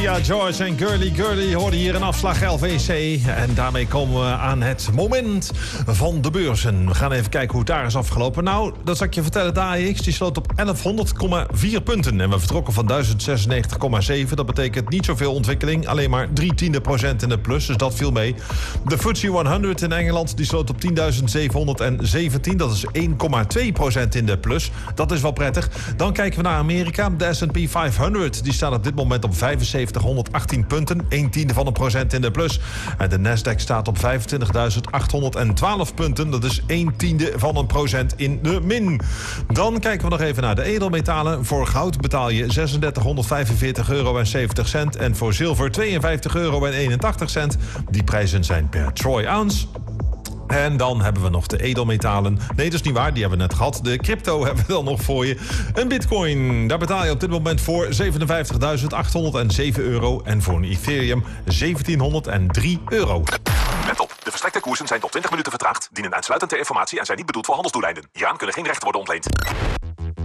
Ja, George en Girly hoorden hier een afslag LVC. En daarmee komen we aan het moment van de beurzen. We gaan even kijken hoe het daar is afgelopen. Nou, dat zal ik je vertellen. De AEX die sloot op 1100,4 punten. En we vertrokken van 1096,7. Dat betekent niet zoveel ontwikkeling. Alleen maar 0,3% in de plus. Dus dat viel mee. De FTSE 100 in Engeland die sloot op 10.717. Dat is 1,2% in de plus. Dat is wel prettig. Dan kijken we naar Amerika. De S&P 500 die staat op dit moment op 7518 punten. 0,1% in de plus. En de Nasdaq staat op 25.812 punten. Dat is 0,1% in de min. Dan kijken we nog even naar de edelmetalen. Voor goud betaal je 3645,70 euro. En voor zilver 52,81 euro. Die prijzen zijn per troy ounce. En dan hebben we nog de edelmetalen. Nee, dat is niet waar, die hebben we net gehad. De crypto hebben we dan nog voor je. Een bitcoin, daar betaal je op dit moment voor 57.807 euro. En voor een Ethereum 1703 euro. Let op, de verstrekte koersen zijn tot 20 minuten vertraagd, dienen uitsluitend ter informatie en zijn niet bedoeld voor handelsdoeleinden. Hieraan kunnen geen rechten worden ontleend.